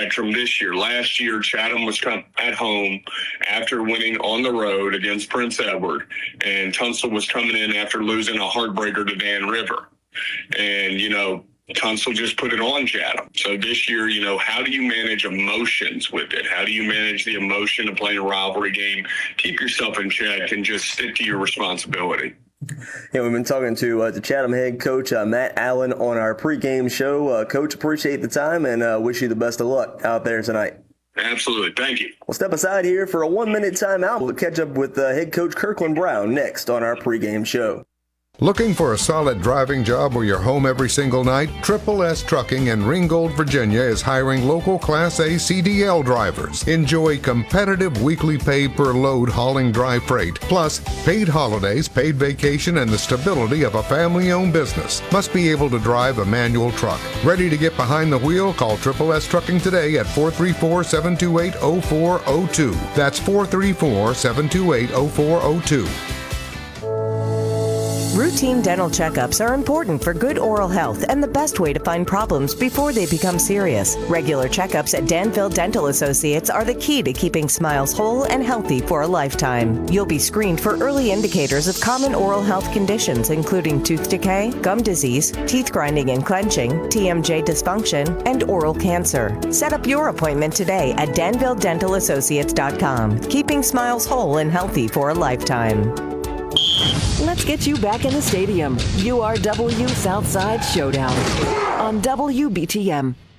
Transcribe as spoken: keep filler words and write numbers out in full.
spectrum this year. Last year, Chatham was come at home after winning on the road against Prince Edward, and Tunstall was coming in after losing a heartbreaker to Dan River. And, you know, Tunstall just put it on Chatham. So this year, you know, how do you manage emotions with it? How do you manage the emotion of playing a rivalry game? Keep yourself in check and just stick to your responsibility. Yeah, we've been talking to uh, the Chatham head coach, uh, Matt Allen, on our pregame show. Uh, Coach, appreciate the time and uh, wish you the best of luck out there tonight. Absolutely. Thank you. We'll step aside here for a one-minute timeout. We'll catch up with uh, head coach Kirkland Brown next on our pregame show. Looking for a solid driving job where you're home every single night? Triple S Trucking in Ringgold, Virginia is hiring local Class A C D L drivers. Enjoy competitive weekly pay per load hauling dry freight, plus paid holidays, paid vacation, and the stability of a family-owned business. Must be able to drive a manual truck. Ready to get behind the wheel? Call Triple S Trucking today at four three four, seven two eight, zero four zero two. That's four three four, seven two eight, zero four zero two. Routine dental checkups are important for good oral health and the best way to find problems before they become serious. Regular checkups at Danville Dental Associates are the key to keeping smiles whole and healthy for a lifetime. You'll be screened for early indicators of common oral health conditions, including tooth decay, gum disease, teeth grinding and clenching, T M J dysfunction, and oral cancer. Set up your appointment today at danville dental associates dot com. Keeping smiles whole and healthy for a lifetime. Let's get you back in the stadium. U R W Southside Showdown on W B T M.